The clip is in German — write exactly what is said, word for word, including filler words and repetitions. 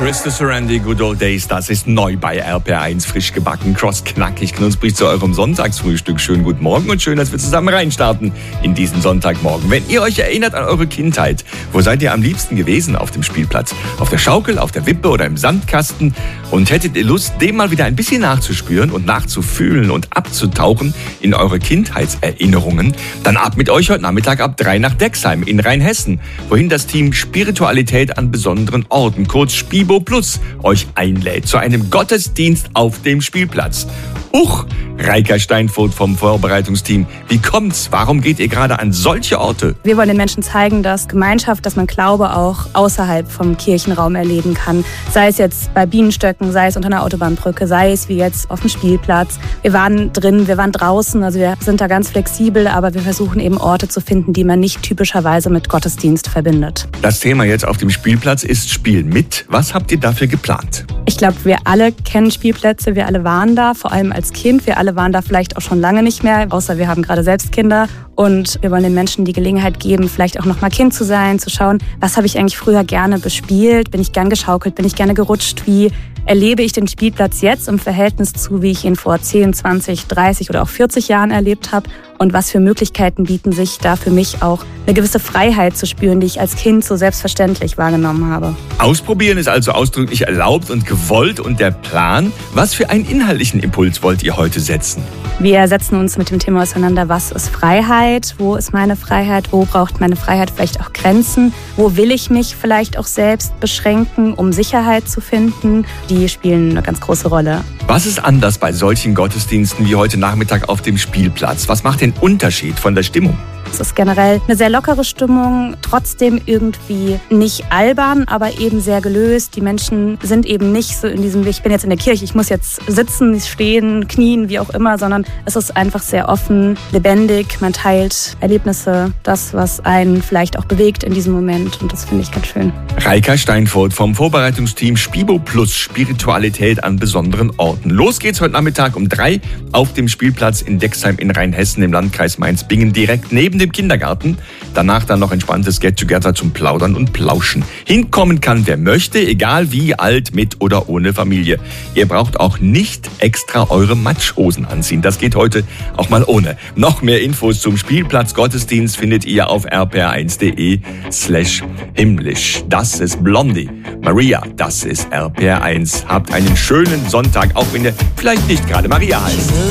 Christus Randy, Good Old Days, das ist neu bei R P R eins, frisch gebacken, cross, knackig, knusprig zu eurem Sonntagsfrühstück. Schönen guten Morgen und schön, dass wir zusammen reinstarten in diesen Sonntagmorgen. Wenn ihr euch erinnert an eure Kindheit, wo seid ihr am liebsten gewesen auf dem Spielplatz? Auf der Schaukel, auf der Wippe oder im Sandkasten? Und hättet ihr Lust, dem mal wieder ein bisschen nachzuspüren und nachzufühlen und abzutauchen in eure Kindheitserinnerungen? Dann ab mit euch heute Nachmittag ab drei nach Dexheim in Rheinhessen, wohin das Team Spiritualität an besonderen Orten, kurz Spibo Plus, euch einlädt zu einem Gottesdienst auf dem Spielplatz. Huch, Reika Steinfurt vom Vorbereitungsteam. Wie kommt's? Warum geht ihr gerade an solche Orte? Wir wollen den Menschen zeigen, dass Gemeinschaft, dass man Glaube auch außerhalb vom Kirchenraum erleben kann. Sei es jetzt bei Bienenstöcken, sei es unter einer Autobahnbrücke, sei es wie jetzt auf dem Spielplatz. Wir waren drin, wir waren draußen, also wir sind da ganz flexibel, aber wir versuchen eben Orte zu finden, die man nicht typischerweise mit Gottesdienst verbindet. Das Thema jetzt auf dem Spielplatz ist Spiel mit. Was habt ihr dafür geplant? Ich glaube, wir alle kennen Spielplätze, wir alle waren da, vor allem als Kind. Wir alle waren da vielleicht auch schon lange nicht mehr, außer wir haben gerade selbst Kinder. Und wir wollen den Menschen die Gelegenheit geben, vielleicht auch noch mal Kind zu sein, zu schauen, was habe ich eigentlich früher gerne bespielt? Bin ich gern geschaukelt? Bin ich gerne gerutscht? Wie erlebe ich den Spielplatz jetzt im Verhältnis zu, wie ich ihn vor zehn, zwanzig, dreißig oder auch vierzig Jahren erlebt habe? Und was für Möglichkeiten bieten sich da für mich auch, eine gewisse Freiheit zu spüren, die ich als Kind so selbstverständlich wahrgenommen habe. Ausprobieren ist also ausdrücklich erlaubt und gewollt. Und der Plan, was für einen inhaltlichen Impuls wollt ihr heute setzen? Wir setzen uns mit dem Thema auseinander, was ist Freiheit, wo ist meine Freiheit, wo braucht meine Freiheit vielleicht auch Grenzen, wo will ich mich vielleicht auch selbst beschränken, um Sicherheit zu finden. Die spielen eine ganz große Rolle. Was ist anders bei solchen Gottesdiensten wie heute Nachmittag auf dem Spielplatz? Was macht den Unterschied von der Stimmung? Es ist generell eine sehr lockere Stimmung, trotzdem irgendwie nicht albern, aber eben sehr gelöst. Die Menschen sind eben nicht so in diesem, ich bin jetzt in der Kirche, ich muss jetzt sitzen, stehen, knien, wie auch immer, sondern es ist einfach sehr offen, lebendig. Man teilt Erlebnisse, das, was einen vielleicht auch bewegt in diesem Moment, und das finde ich ganz schön. Reika Steinfurt vom Vorbereitungsteam Spibo Plus, Spiritualität an besonderen Orten. Los geht's heute Nachmittag um drei auf dem Spielplatz in Dexheim in Rheinhessen im Landkreis Mainz-Bingen, direkt neben dem Kindergarten. Danach dann noch entspanntes Get-Together zum Plaudern und Plauschen. Hinkommen kann, wer möchte, egal wie alt, mit oder ohne Familie. Ihr braucht auch nicht extra eure Matschhosen anziehen. Das geht heute auch mal ohne. Noch mehr Infos zum Spielplatz Gottesdienst findet ihr auf r p r eins punkt d e slash himmlisch. Das ist Blondie. Maria, das ist R P R eins. Habt einen schönen Sonntag, auch wenn ihr vielleicht nicht gerade Maria heißt.